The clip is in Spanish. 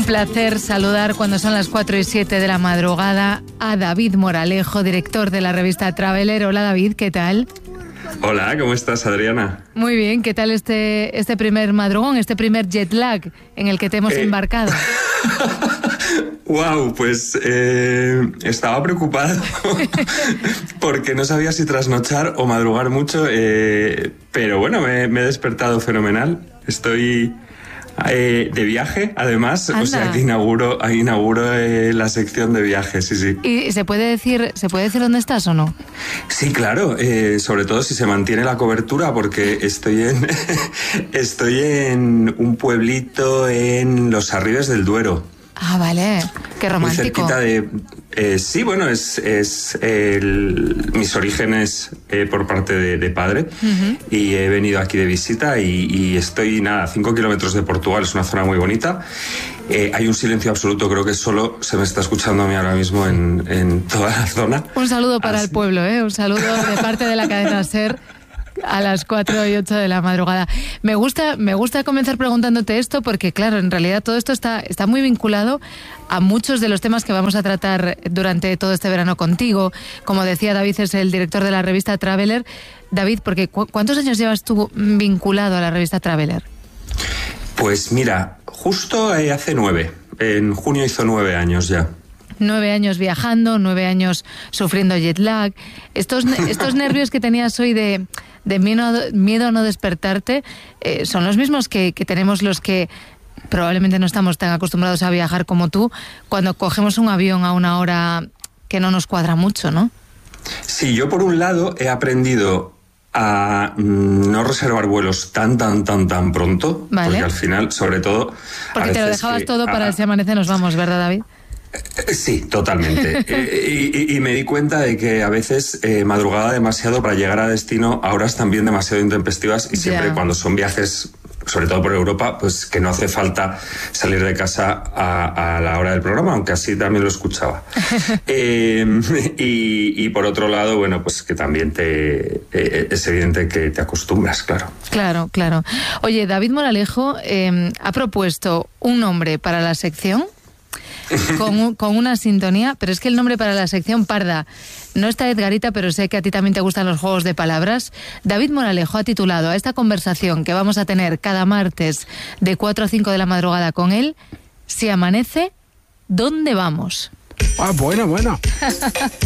Un placer saludar cuando son las 4:07 de la madrugada a David Moralejo, director de la revista Traveler. Hola David, ¿qué tal? Hola, ¿cómo estás, Adriana? Muy bien, ¿qué tal este primer madrugón, este primer jet lag en el que te hemos embarcado? Wow, pues estaba preocupado porque no sabía si trasnochar o madrugar mucho, pero bueno, me he despertado fenomenal. Estoy de viaje, además. Anda. O sea que inauguro la sección de viajes, sí. ¿Y se puede decir dónde estás o no? Sí, claro, sobre todo si se mantiene la cobertura, porque estoy en un pueblito en los Arribes del Duero. Ah, vale, qué romántico. Muy cerquita de... sí, bueno, mis orígenes por parte de padre, y he venido aquí de visita y estoy, 5 kilómetros de Portugal, es una zona muy bonita. Hay un silencio absoluto, creo que solo se me está escuchando a mí ahora mismo en toda la zona. Un saludo para el pueblo, un saludo de parte de la cadena SER. A las 4:08 de la madrugada. Me gusta comenzar preguntándote esto porque, claro, en realidad todo esto está muy vinculado a muchos de los temas que vamos a tratar durante todo este verano contigo. Como decía, David es el director de la revista Traveler. David, porque ¿cuántos años llevas tú vinculado a la revista Traveler? Pues mira, justo hace 9. En junio hizo 9 años ya. 9 años viajando, 9 años sufriendo jet lag. Estos nervios que tenías hoy de miedo a no despertarte, son los mismos que tenemos los que probablemente no estamos tan acostumbrados a viajar como tú, cuando cogemos un avión a una hora que no nos cuadra mucho, ¿no? Sí, yo por un lado he aprendido a no reservar vuelos tan pronto, ¿vale? Porque al final, sobre todo... Porque te lo dejabas todo para el Si amanece nos vamos, ¿verdad, David? Sí, totalmente. Y me di cuenta de que a veces madrugaba demasiado para llegar a destino a horas también demasiado intempestivas, y siempre cuando son viajes, sobre todo por Europa, pues que no hace falta salir de casa a la hora del programa, aunque así también lo escuchaba. Y por otro lado, bueno, pues que también es evidente que te acostumbras, claro. Claro. Oye, David Moralejo ha propuesto un nombre para la sección con una sintonía, pero es que el nombre para la sección parda no está Edgarita, pero sé que a ti también te gustan los juegos de palabras. David Moralejo ha titulado a esta conversación que vamos a tener cada martes de 4 a 5 de la madrugada con él: Si amanece, ¿dónde vamos? Ah, bueno.